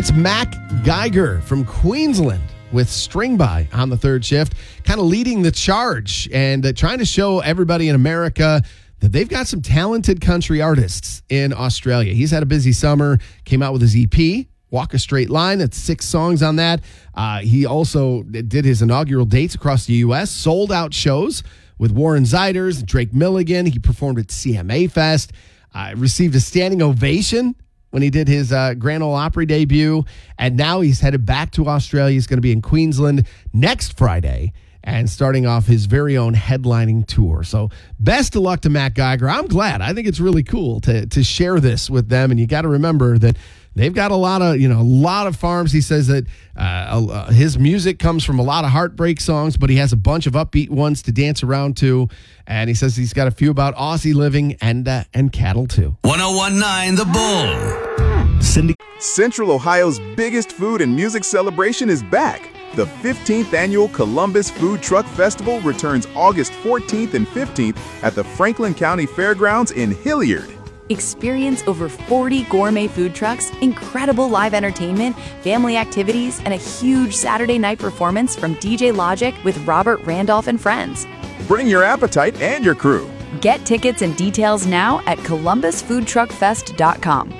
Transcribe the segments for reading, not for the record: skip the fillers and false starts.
It's Mac Geiger from Queensland with String By on the third shift, kind of leading the charge and trying to show everybody in America that they've got some talented country artists in Australia. He's had a busy summer, came out with his EP, Walk a Straight Line. That's 6 songs on that. He also did his inaugural dates across the U.S., sold out shows with Warren Ziders, Drake Milligan. He performed at CMA Fest, received a standing ovation when he did his Grand Ole Opry debut. And now he's headed back to Australia. He's going to be in Queensland next Friday and starting off his very own headlining tour. So best of luck to Mac Geiger. I'm glad. I think it's really cool to share this with them. And you got to remember that they've got a lot of farms. He says that his music comes from a lot of heartbreak songs, but he has a bunch of upbeat ones to dance around to. And he says he's got a few about Aussie living and cattle too. 101.9 The Bull. Central Ohio's biggest food and music celebration is back. The 15th annual Columbus Food Truck Festival returns August 14th and 15th at the Franklin County Fairgrounds in Hilliard. Experience over 40 gourmet food trucks, incredible live entertainment, family activities, and a huge Saturday night performance from DJ Logic with Robert Randolph and friends. Bring your appetite and your crew. Get tickets and details now at columbusfoodtruckfest.com.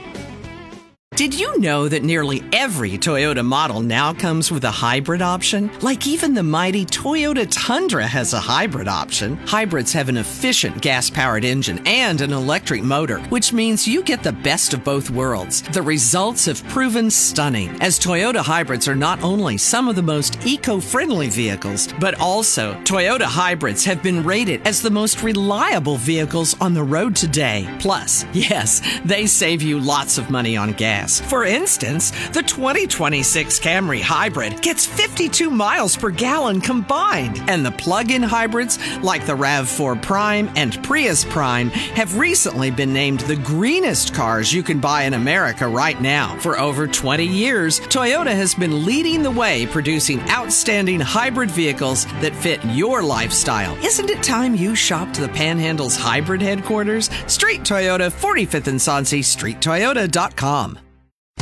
Did you know that nearly every Toyota model now comes with a hybrid option? Like even the mighty Toyota Tundra has a hybrid option. Hybrids have an efficient gas-powered engine and an electric motor, which means you get the best of both worlds. The results have proven stunning, as Toyota hybrids are not only some of the most eco-friendly vehicles, but also Toyota hybrids have been rated as the most reliable vehicles on the road today. Plus, yes, they save you lots of money on gas. For instance, the 2026 Camry Hybrid gets 52 miles per gallon combined, and the plug-in hybrids like the RAV4 Prime and Prius Prime have recently been named the greenest cars you can buy in America right now. For over 20 years, Toyota has been leading the way producing outstanding hybrid vehicles that fit your lifestyle. Isn't it time you shopped the Panhandle's hybrid headquarters? Street Toyota, 45th and Sonse, streettoyota.com.